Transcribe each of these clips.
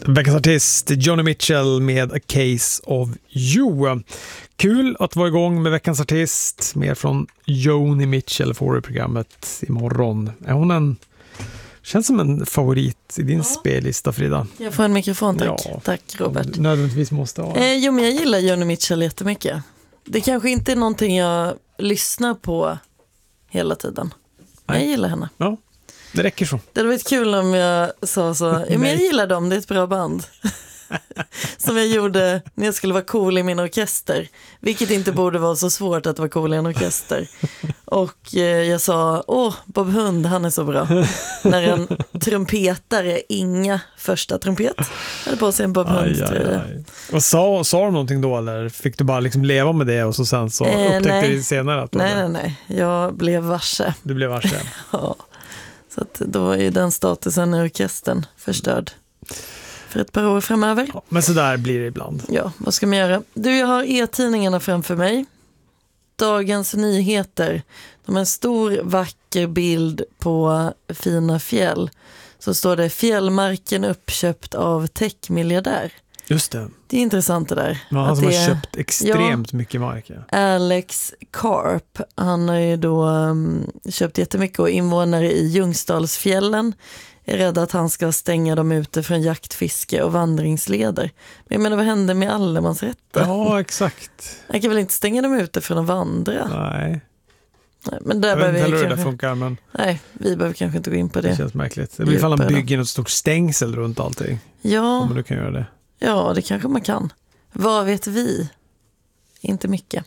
Veckans artist Joni Mitchell med A Case of You. Kul att vara igång med veckans artist. Mer från Joni Mitchell får du programmet imorgon. Är hon en... Känns som en favorit i din spellista, Frida. Jag får en mikrofon, tack. Ja, tack, Robert. Nödvändigtvis måste ha. Men jag gillar Joni Mitchell jättemycket. Det kanske inte är någonting jag lyssnar på hela tiden. Nej. Jag gillar henne. Ja, det räcker så. Det hade varit kul om jag sa så. Men jag gillar dem, det är ett bra band. Som jag gjorde när jag skulle vara cool i min orkester. Vilket inte borde vara så svårt att vara cool i en orkester. Och jag sa, Bob Hund, han är så bra. När en trumpetare, inga första trumpet, hade på sig en Bob Hund-tröja. Och sa de någonting då, eller fick du bara liksom leva med det och så sen så upptäckte du senare att... Nej, jag blev varse. Du blev varse? Ja, så att då är den statusen i orkestern förstörd. För ett par år framöver. Ja, men så där blir det ibland. Ja, vad ska man göra? Jag har e-tidningarna framför mig. Dagens Nyheter. De har en stor vacker bild på fina fjäll. Så står det fjällmarken uppköpt av techmiljardär. Just det. Det är intressant det där. Ja, han som har köpt extremt mycket mark. Alex Karp, han har ju då köpt jättemycket och invånare i Ljungsdalsfjällen är rädda att han ska stänga dem ute från jaktfiske och vandringsleder. Men jag menar, vad händer med allemansrätten? Ja, exakt. Han kan väl inte stänga dem ute från att vandra? Nej, men där jag vet inte hur det kanske... funkar, men... Nej, vi behöver kanske inte gå in på det. Det känns märkligt. Det blir ifall han bygger något stort stängsel runt allting. Ja. Om du kan göra det. Ja, det kanske man kan. Vad vet vi? Inte mycket.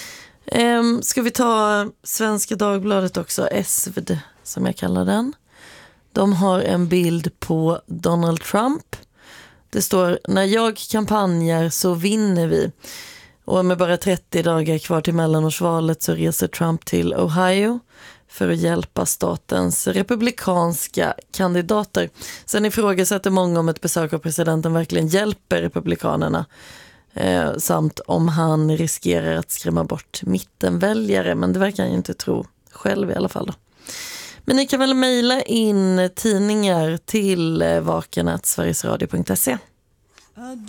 Ska vi ta Svenska Dagbladet också, SvD som jag kallar den. De har en bild på Donald Trump. Det står, när jag kampanjar så vinner vi. Och med bara 30 dagar kvar till mellanårsvalet så reser Trump till Ohio för att hjälpa statens republikanska kandidater. Sen ifrågasätter många om ett besök av presidenten verkligen hjälper republikanerna. Samt om han riskerar att skrämma bort mittenväljare. Men det verkar han ju inte tro själv i alla fall då. Men ni kan väl mejla in tidningar till vaken@sverigesradio.se.